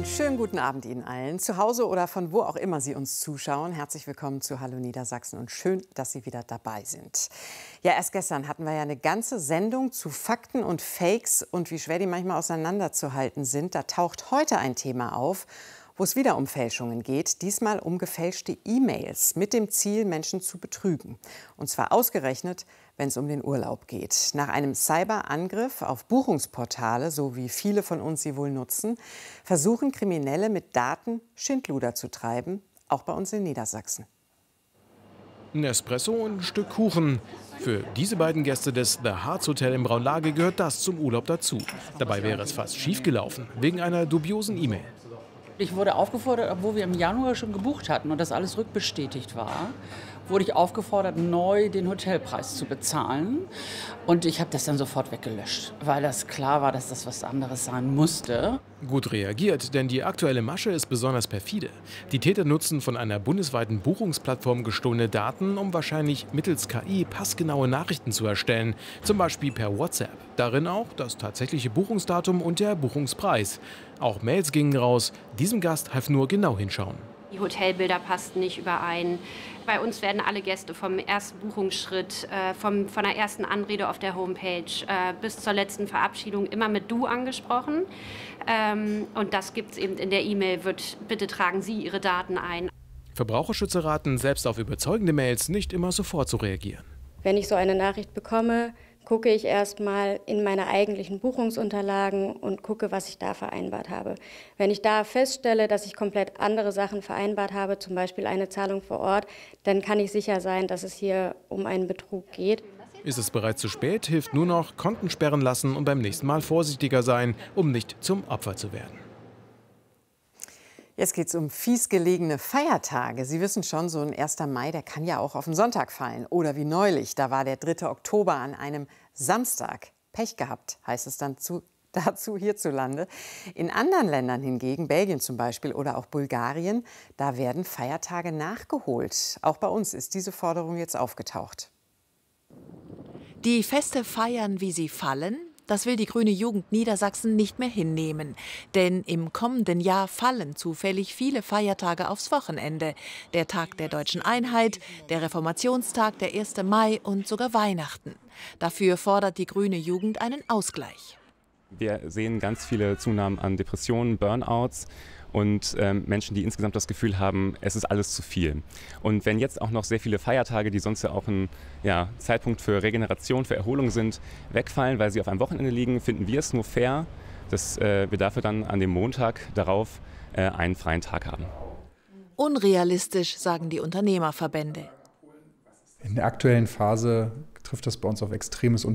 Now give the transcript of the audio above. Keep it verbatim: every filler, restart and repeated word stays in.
schönen guten Abend Ihnen allen, zu Hause oder von wo auch immer Sie uns zuschauen. Herzlich willkommen zu Hallo Niedersachsen und schön, dass Sie wieder dabei sind. Ja, erst gestern hatten wir ja eine ganze Sendung zu Fakten und Fakes und wie schwer die manchmal auseinanderzuhalten sind. Da taucht heute ein Thema auf, wo es wieder um Fälschungen geht, diesmal um gefälschte E-Mails mit dem Ziel, Menschen zu betrügen. Und zwar ausgerechnet, wenn es um den Urlaub geht. Nach einem Cyberangriff auf Buchungsportale, so wie viele von uns sie wohl nutzen, versuchen Kriminelle mit Daten Schindluder zu treiben, auch bei uns in Niedersachsen. Ein Espresso und ein Stück Kuchen. Für diese beiden Gäste des The Harz Hotel in Braunlage gehört das zum Urlaub dazu. Dabei wäre es fast schiefgelaufen, wegen einer dubiosen E-Mail. Ich wurde aufgefordert, obwohl wir im Januar schon gebucht hatten und das alles rückbestätigt war, wurde ich aufgefordert, neu den Hotelpreis zu bezahlen. Und ich habe das dann sofort weggelöscht, weil das klar war, dass das was anderes sein musste. Gut reagiert, denn die aktuelle Masche ist besonders perfide. Die Täter nutzen von einer bundesweiten Buchungsplattform gestohlene Daten, um wahrscheinlich mittels K I passgenaue Nachrichten zu erstellen, zum Beispiel per WhatsApp. Darin auch das tatsächliche Buchungsdatum und der Buchungspreis. Auch Mails gingen raus. Diesem Gast half nur genau hinschauen. Die Hotelbilder passten nicht überein. Bei uns werden alle Gäste vom ersten Buchungsschritt, äh, vom, von der ersten Anrede auf der Homepage äh, bis zur letzten Verabschiedung immer mit Du angesprochen. Ähm, und das gibt es eben in der E-Mail, wird bitte tragen Sie Ihre Daten ein. Verbraucherschützer raten, selbst auf überzeugende Mails nicht immer sofort zu reagieren. Wenn ich so eine Nachricht bekomme, gucke ich erstmal in meine eigentlichen Buchungsunterlagen und gucke, was ich da vereinbart habe. Wenn ich da feststelle, dass ich komplett andere Sachen vereinbart habe, zum Beispiel eine Zahlung vor Ort, dann kann ich sicher sein, dass es hier um einen Betrug geht. Ist es bereits zu spät, hilft nur noch Konten sperren lassen und beim nächsten Mal vorsichtiger sein, um nicht zum Opfer zu werden. Jetzt geht es um fies gelegene Feiertage. Sie wissen schon, so ein erster Mai, der kann ja auch auf den Sonntag fallen. Oder wie neulich, da war der dritte Oktober an einem Samstag. Pech gehabt, heißt es dann zu, dazu hierzulande. In anderen Ländern hingegen, Belgien zum Beispiel oder auch Bulgarien, da werden Feiertage nachgeholt. Auch bei uns ist diese Forderung jetzt aufgetaucht. Die Feste feiern, wie sie fallen. Das will die Grüne Jugend Niedersachsen nicht mehr hinnehmen. Denn im kommenden Jahr fallen zufällig viele Feiertage aufs Wochenende. Der Tag der Deutschen Einheit, der Reformationstag, der erste Mai und sogar Weihnachten. Dafür fordert die Grüne Jugend einen Ausgleich. Wir sehen ganz viele Zunahmen an Depressionen, Burnouts und ähm, Menschen, die insgesamt das Gefühl haben, es ist alles zu viel. Und wenn jetzt auch noch sehr viele Feiertage, die sonst ja auch ein ja, Zeitpunkt für Regeneration, für Erholung sind, wegfallen, weil sie auf einem Wochenende liegen, finden wir es nur fair, dass äh, wir dafür dann an dem Montag darauf äh, einen freien Tag haben. Unrealistisch, sagen die Unternehmerverbände. In der aktuellen Phase trifft das bei uns auf extremes Unverständnis.